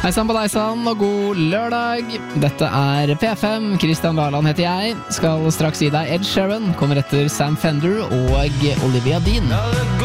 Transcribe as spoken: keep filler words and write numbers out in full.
Hei sann på deg sann, og god lørdag. Dette er P fem, Kristian Valand heter jeg. Skal straks gi deg Ed Sheeran, kommer etter Sam Fender og Olivia Dean.